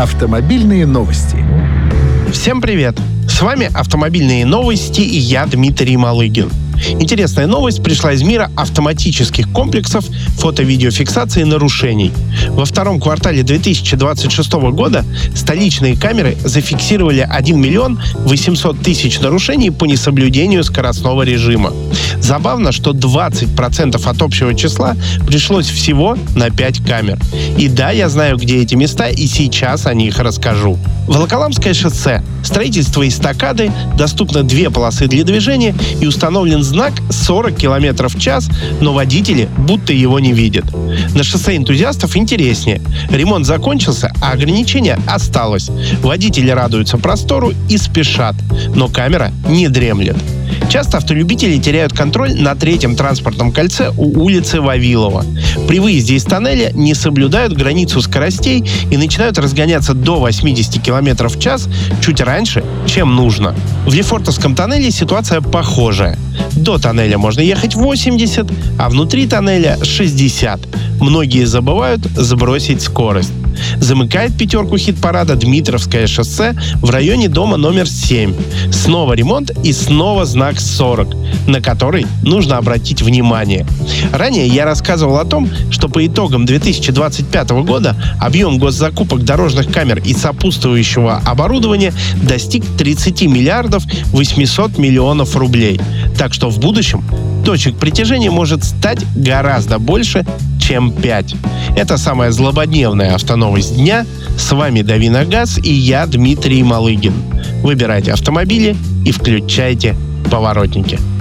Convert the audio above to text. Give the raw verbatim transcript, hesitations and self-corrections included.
Автомобильные новости. Всем привет! С вами «Автомобильные новости» и я, Дмитрий Малыгин. Интересная новость пришла из мира автоматических комплексов фото-видеофиксации нарушений. Во втором квартале две тысячи двадцать шестого года столичные камеры зафиксировали один миллион восемьсот тысяч нарушений по несоблюдению скоростного режима. Забавно, что двадцать процентов от общего числа пришлось всего на пять камер. И да, я знаю, где эти места, и сейчас о них расскажу. Волоколамское шоссе. Строительство эстакады, доступно две полосы для движения и установлен знак сорок километров в час, но водители будто его не видят. На шоссе энтузиастов интереснее. Ремонт закончился, а ограничение осталось. Водители радуются простору и спешат, но камера не дремлет. Часто автолюбители теряют контроль на третьем транспортном кольце у улицы Вавилова. При выезде из тоннеля не соблюдают границу скоростей и начинают разгоняться до восемьдесят километров в час чуть раньше, чем нужно. В Лефортовском тоннеле ситуация похожая. До тоннеля можно ехать восемьдесят, а внутри тоннеля шестьдесят. Многие забывают сбросить скорость. Замыкает пятерку хит-парада Дмитровское шоссе в районе дома номер семь. Снова ремонт и снова знак сорок, на который нужно обратить внимание. Ранее я рассказывал о том, что по итогам две тысячи двадцать пятого года объем госзакупок дорожных камер и сопутствующего оборудования достиг тридцать миллиардов восемьсот миллионов рублей. Так что в будущем точек притяжения может стать гораздо больше, чем пять. Это самая злободневная автоновость дня. С вами Дави на газ и я, Дмитрий Малыгин. Выбирайте автомобили и включайте поворотники.